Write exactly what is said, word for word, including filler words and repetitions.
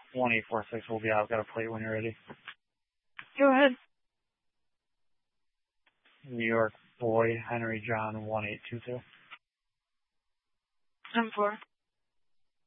one eight four six will be out. I've got a plate when you're ready. Go ahead. New York Boy Henry John one eight two two. I'm four.